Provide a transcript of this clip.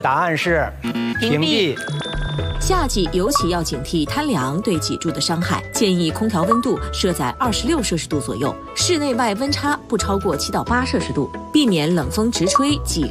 答案是屏蔽。 夏季尤其要警惕贪凉对脊柱的伤害，建议空调温度设在26摄氏度左右，室内外温差不超过7到8摄氏度，避免冷风直吹脊